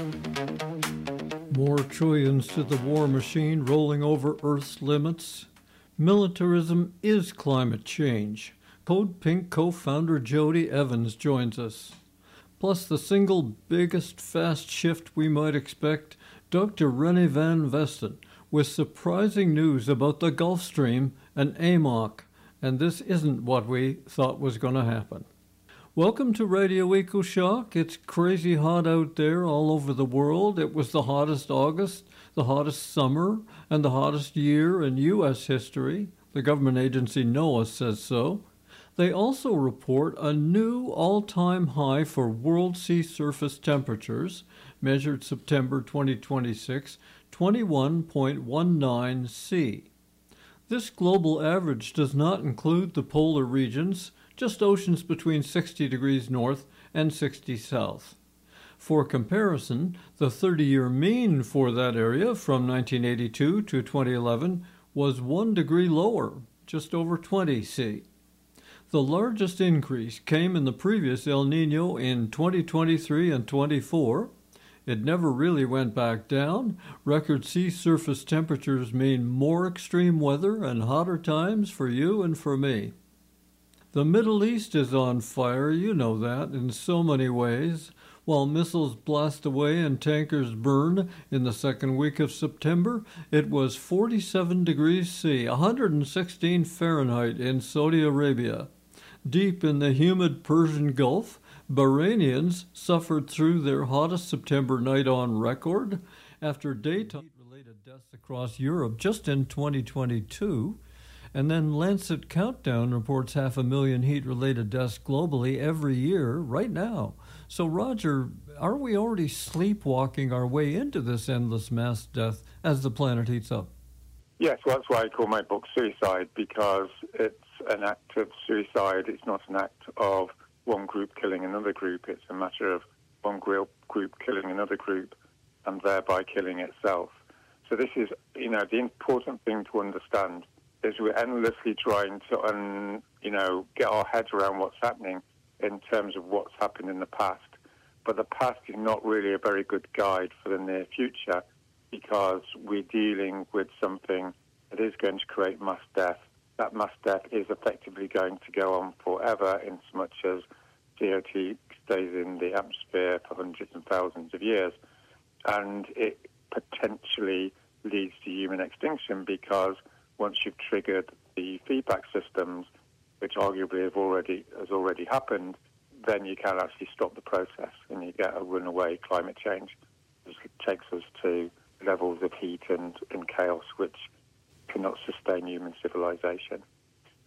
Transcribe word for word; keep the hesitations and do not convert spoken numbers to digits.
More trillions to the war machine rolling over Earth's limits. Militarism is climate change. Code Pink co-founder Jody Evans joins us. Plus the single biggest fast shift we might expect, Doctor René Van Vesten, with surprising news about the Gulf Stream and A M O C. And this isn't what we thought was going to happen. Welcome to Radio EcoShock. It's crazy hot out there all over the world. It was the hottest August, the hottest summer, and the hottest year in U S history. The government agency NOAA says so. They also report a new all-time high for world sea surface temperatures, measured September twenty twenty-six, twenty-one point one nine C. This global average does not include the polar regions, just oceans between sixty degrees north and sixty south. For comparison, the thirty-year mean for that area from nineteen eighty-two to twenty eleven was one degree lower, just over twenty C. The largest increase came in the previous El Niño in twenty twenty-three and twenty-four. It never really went back down. Record sea surface temperatures mean more extreme weather and hotter times for you and for me. The Middle East is on fire, you know that, in so many ways. While missiles blast away and tankers burn in the second week of September, it was forty-seven degrees C, one hundred sixteen Fahrenheit in Saudi Arabia. Deep in the humid Persian Gulf, Bahrainians suffered through their hottest September night on record after daytime heat-related deaths across Europe just in twenty twenty-two. And then Lancet Countdown reports half a million heat-related deaths globally every year right now. So, Roger, are we already sleepwalking our way into this endless mass death as the planet heats up? Yes, well, that's why I call my book Suicide, because it's an act of suicide. It's not an act of one group killing another group. It's a matter of one group killing another group and thereby killing itself. So this is, you know, the important thing to understand is we're endlessly trying to, un, you know, get our heads around what's happening in terms of what's happened in the past. But the past is not really a very good guide for the near future because we're dealing with something that is going to create mass death. That mass death is effectively going to go on forever in so much as C O two stays in the atmosphere for hundreds and thousands of years. And it potentially leads to human extinction because once you've triggered the feedback systems, which arguably have already has already happened, then you can actually stop the process and you get a runaway climate change. It takes us to levels of heat and, and chaos which cannot sustain human civilization.